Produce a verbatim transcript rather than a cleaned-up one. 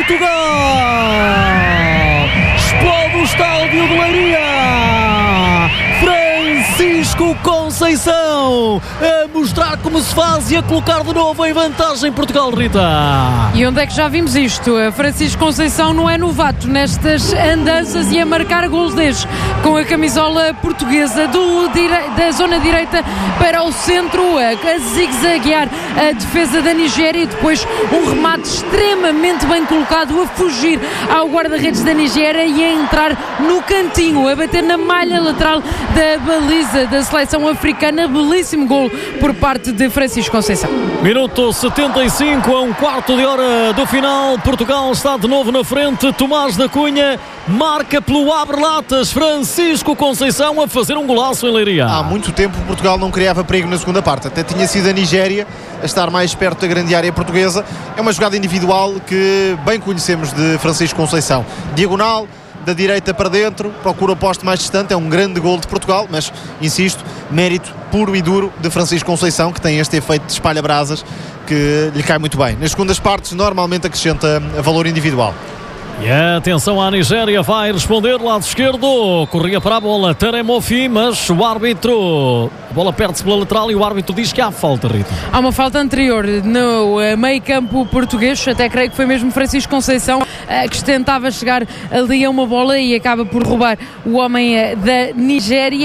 Portugal! Explode o estádio de Leiria! Francisco Conceição a mostrar como se faz e a colocar de novo em vantagem Portugal, Rita. E onde é que já vimos isto? Francisco Conceição não é novato nestas andanças e a marcar gols destes, com a camisola portuguesa do, da zona direita para o centro, a zigue-zaguear a defesa da Nigéria e depois um remate extremamente bem colocado a fugir ao guarda-redes da Nigéria e a entrar no cantinho, a bater na malha lateral da baliza da seleção africana. Belíssimo gol por parte de Francisco Conceição. Minuto setenta e cinco, a um quarto de hora do final. Portugal está de novo na frente. Tomás da Cunha marca pelo abre-latas. Francisco Conceição a fazer um golaço em Leiria. Há muito tempo Portugal não criava perigo na segunda parte. Até tinha sido a Nigéria a estar mais perto da grande área portuguesa. É uma jogada individual que bem conhecemos de Francisco Conceição. Diagonal, da direita para dentro, procura o poste mais distante. É um grande gol de Portugal, mas, insisto, mérito puro e duro de Francisco Conceição, que tem este efeito de espalha-brasas que lhe cai muito bem. Nas segundas partes, normalmente acrescenta valor individual. E atenção à Nigéria, vai responder lado esquerdo, corria para a bola Taremofi, mas o árbitro, a bola perde-se pela lateral e o árbitro diz que há falta, Rita. Há uma falta anterior no meio campo português, até creio que foi mesmo Francisco Conceição que tentava chegar ali a uma bola e acaba por roubar o homem da Nigéria.